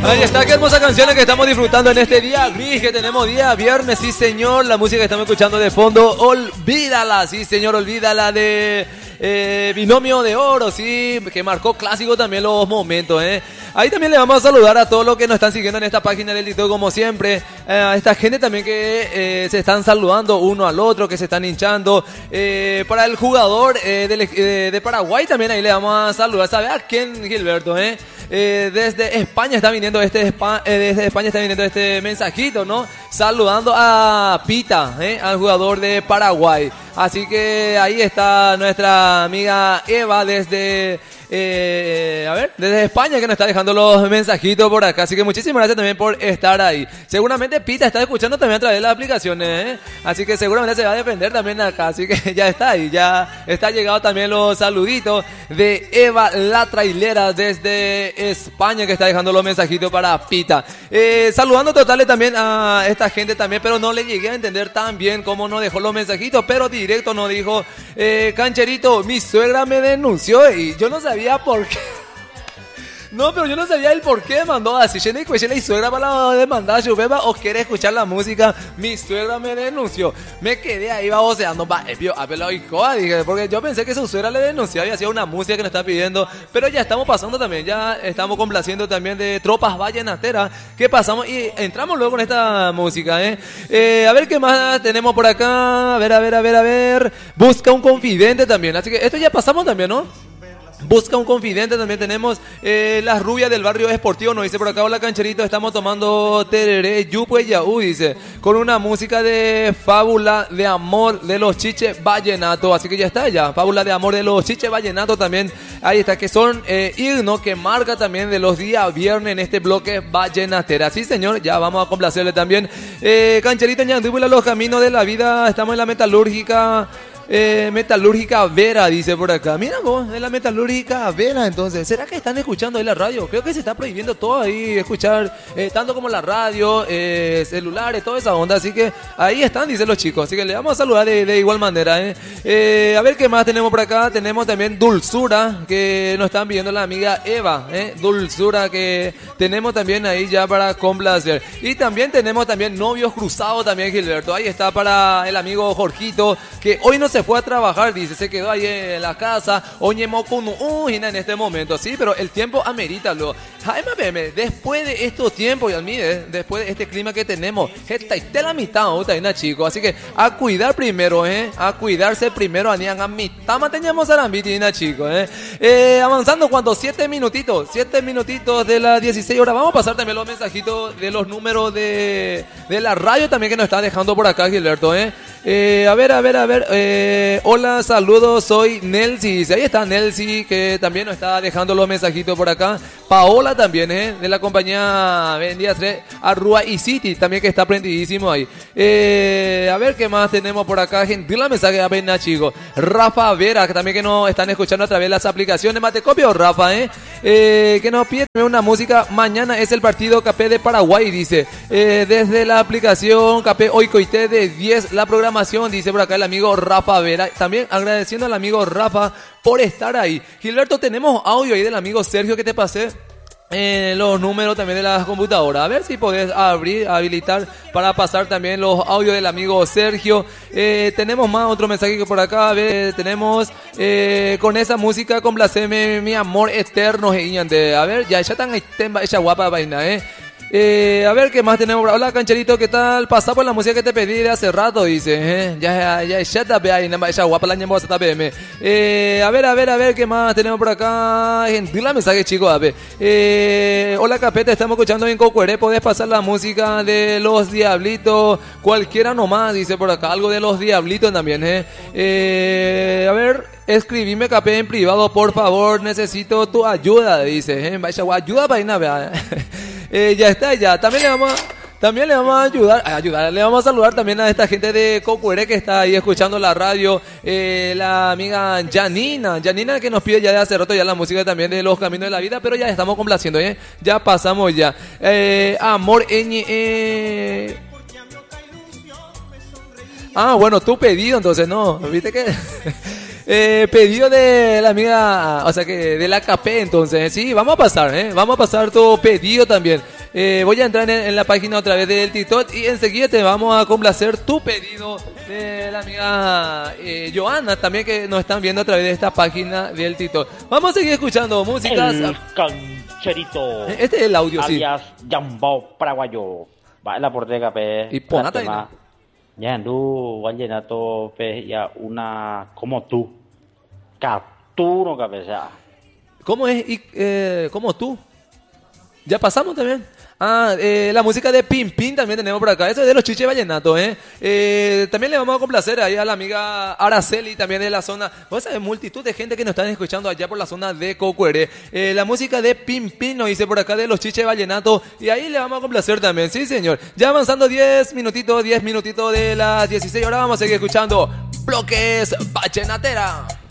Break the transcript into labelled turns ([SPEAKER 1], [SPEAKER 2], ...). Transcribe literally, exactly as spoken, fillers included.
[SPEAKER 1] Ahí está, qué hermosa canción que estamos disfrutando en este día gris que tenemos día viernes, sí señor. La música que estamos escuchando de fondo, Olvídala, sí señor, Olvídala de eh, Binomio de Oro, sí, que marcó clásico también los momentos, eh. Ahí también le vamos a saludar a todos los que nos están siguiendo en esta página del TikTok como siempre, eh, a esta gente también que eh, se están saludando uno al otro, que se están hinchando, eh, para el jugador eh, de, de, de Paraguay también ahí le vamos a saludar, ¿sabe a quién, Gilberto, eh? Eh, desde España está viniendo este eh, desde España está viniendo este mensajito, ¿no? Saludando a Pita, ¿eh? Al jugador de Paraguay. Así que ahí está nuestra amiga Eva desde eh, a ver, desde España que nos está dejando los mensajitos por acá. Así que muchísimas gracias también por estar ahí. Seguramente Pita está escuchando también a través de las aplicaciones, ¿eh? Así que seguramente se va a defender también acá. Así que ya está ahí, ya está llegado también los saluditos de Eva la trailera desde España que está dejando los mensajitos para Pita. Eh, saludando totales también a esta gente también, pero no le llegué a entender tan bien cómo nos dejó los mensajitos, pero directo nos dijo, eh, Cancherito, mi suegra me denunció y yo no sabía por qué. No, pero yo no sabía el por qué mandó así. Yo no escuché la suegra para demandar a su beba o quiere escuchar la música. Mi suegra me denunció. Me quedé ahí baboseando. Va, ebio, apelo y coa, dije, porque yo pensé que su suegra le denunció y hacía una música que nos está pidiendo. Pero ya estamos pasando también, ya estamos complaciendo también de Tropas Vallenateras. ¿Qué pasamos? Y entramos luego con esta música, ¿eh? eh a ver qué más tenemos por acá. A ver, a ver, a ver, a ver. Busca un confidente también. Así que esto ya pasamos también, ¿no? Busca un confidente, también tenemos eh, las rubias del barrio esportivo, nos dice por acá, hola Cancherito, estamos tomando tereré, yupue yaú, dice, con una música de Fábula de Amor de los Chiches Vallenato, así que ya está ya, Fábula de Amor de los Chiches Vallenato también, ahí está, que son eh, himnos que marca también de los días viernes en este bloque vallenatera, sí señor, ya vamos a complacerle también, eh, Cancherito, ñandúbula, los caminos de la vida, estamos en la metalúrgica, Eh, metalúrgica Vera, dice por acá. Mira vos, es la metalúrgica Vera, entonces. ¿Será que están escuchando ahí la radio? Creo que se está prohibiendo todo ahí, escuchar, eh, tanto como la radio, eh, celulares, toda esa onda. Así que ahí están, dicen los chicos. Así que le vamos a saludar de, de igual manera, ¿eh? Eh, a ver qué más tenemos por acá. Tenemos también Dulzura, que nos están pidiendo la amiga Eva, ¿eh? Dulzura, que tenemos también ahí ya para complacer. Y también tenemos también Novios Cruzados también, Gilberto. Ahí está para el amigo Jorgito, que hoy no se fue a trabajar, dice, se quedó ahí en la casa, oñemo con un en este momento, sí, pero el tiempo amerita luego. Jaime Beme, después de estos tiempos, y a mí, eh, después de este clima que tenemos, está de la mitad, chicos, así que a cuidar primero, eh, a cuidarse primero, a a mitad manteníamos a la mitad, chicos, eh. eh, avanzando, ¿cuánto? Siete minutitos, siete minutitos de las dieciséis horas, vamos a pasar también los mensajitos de los números de, de la radio también que nos está dejando por acá, Gilberto, eh. Eh, a ver, a ver, a ver, eh, hola, saludos, soy Nelsi, ahí está Nelsi, que también nos está dejando los mensajitos por acá, Paola también, eh, de la compañía Vendía tres, Arrua y City, también que está prendidísimo ahí, eh, a ver qué más tenemos por acá, gentil la mensaje apenas, chicos, Rafa Vera, que también que nos están escuchando a través de las aplicaciones, Matecopio, Rafa, eh, eh, que nos pide una música, mañana es el partido Capé de Paraguay, dice, eh, desde la aplicación Capé Hoy Coité de diez, la programación, dice por acá el amigo Rafa Vera, también agradeciendo al amigo Rafa por estar ahí. Gilberto, tenemos audio ahí del amigo Sergio que te pasé. Eh, los números también de las computadoras, a ver si podés abrir, habilitar para pasar también los audios del amigo Sergio. Eh, tenemos más otro mensaje que por acá, a ver, tenemos eh, con esa música complaceme mi amor eterno, a ver, ya ya tan esa guapa vaina, eh. Eh, a ver qué más tenemos. Hola Cancherito, ¿qué tal? Pasá por la música que te pedí de hace rato, dice, ¿eh? Ya, ya, ya te ahí, esa guapa la ñembosa también. Eh, a ver, a ver, a ver qué más tenemos por acá. Gentil la mensaje, chicos, a ver. Eh, hola Capeta, estamos escuchando en Cocueré, podés pasar la música de Los Diablitos, cualquiera nomás, dice por acá, algo de Los Diablitos también, ¿eh? Eh, a ver, escribime Capé en privado, por favor, necesito tu ayuda, dice, ¿eh? Vaya, ayuda para ir a ver. Eh, ya está, ya. También le vamos a, también le vamos a ayudar, a ayudar, le vamos a saludar también a esta gente de Cocueré que está ahí escuchando la radio, eh, la amiga Janina, Janina que nos pide ya de hace rato ya la música también de Los Caminos de la Vida, pero ya estamos complaciendo, ¿eh? Ya pasamos ya. Eh, amor, ñ, eh... Ah, bueno, tu pedido entonces, ¿no? ¿Viste que...? Eh, pedido de la amiga, o sea que de la Capé, entonces, sí, vamos a pasar, ¿eh? Vamos a pasar tu pedido también. Eh, voy a entrar en, en la página otra vez del TikTok y enseguida te vamos a complacer tu pedido de la amiga eh, Joana, también que nos están viendo a través de esta página del TikTok. Vamos a seguir escuchando músicas.
[SPEAKER 2] El cancherito.
[SPEAKER 1] Este es el audio, sí.
[SPEAKER 2] Alias Jambo Paraguayo. Va la portega, pe.
[SPEAKER 1] Y ponata ahí, ¿no?
[SPEAKER 2] Ya andu vallenato, pe, ya una como tú. Caturo, cabeza.
[SPEAKER 1] ¿Cómo es? Y, eh, ¿Cómo tú? ¿Ya pasamos también? Ah, eh, la música de Pim Pim también tenemos por acá. Eso es de los Chiche Vallenato, ¿eh? ¿eh? También le vamos a complacer ahí a la amiga Araceli, también de la zona. Vos sabés, multitud de gente que nos están escuchando allá por la zona de Cocuere. Eh, la música de Pim Pim nos dice por acá de los Chiche Vallenato. Y ahí le vamos a complacer también, sí, señor. Ya avanzando diez minutitos, diez minutitos de las dieciséis horas, vamos a seguir escuchando Bloques Vallenatera.